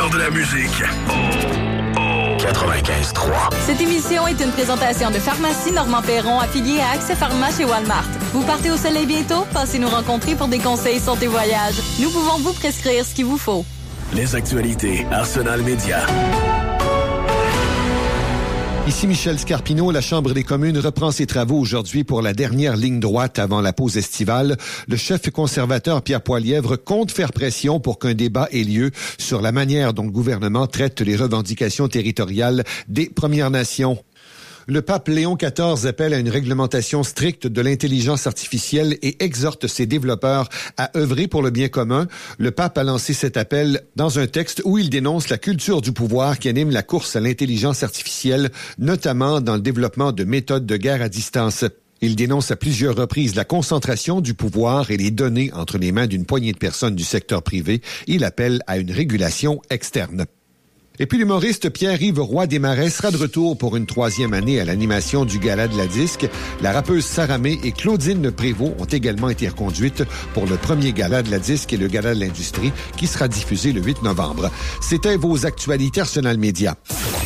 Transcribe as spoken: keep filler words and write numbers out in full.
meilleur de la musique. Oh, oh. quatre-vingt-quinze trois. Cette émission est une présentation de Pharmacie Normand Perron, affiliée à Accès Pharma chez Walmart. Vous partez au soleil bientôt? Passez nous rencontrer pour des conseils santé voyage. Nous pouvons vous prescrire ce qu'il vous faut. Les actualités Arsenal Média. Ici Michel Scarpino, la Chambre des communes reprend ses travaux aujourd'hui pour la dernière ligne droite avant la pause estivale. Le chef conservateur Pierre Poilievre compte faire pression pour qu'un débat ait lieu sur la manière dont le gouvernement traite les revendications territoriales des Premières Nations. Le pape Léon quatorze appelle à une réglementation stricte de l'intelligence artificielle et exhorte ses développeurs à œuvrer pour le bien commun. Le pape a lancé cet appel dans un texte où il dénonce la culture du pouvoir qui anime la course à l'intelligence artificielle, notamment dans le développement de méthodes de guerre à distance. Il dénonce à plusieurs reprises la concentration du pouvoir et les données entre les mains d'une poignée de personnes du secteur privé. Il appelle à une régulation externe. Et puis l'humoriste Pierre-Yves Roy Desmarais sera de retour pour une troisième année à l'animation du Gala de la Disque. La rappeuse Sarah May et Claudine Prévost ont également été reconduites pour le premier Gala de la Disque et le Gala de l'Industrie qui sera diffusé le huit novembre. C'était vos actualités Arsenal Média.